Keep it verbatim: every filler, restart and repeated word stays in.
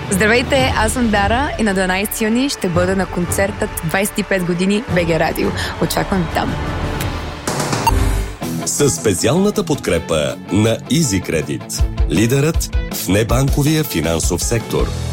Здравейте, аз съм Дара и на дванайсети юни ще бъда на концертът двайсет и пет години БГ Радио. Очаквам там. Със специалната подкрепа на EasyCredit, лидерът в небанковия финансов сектор.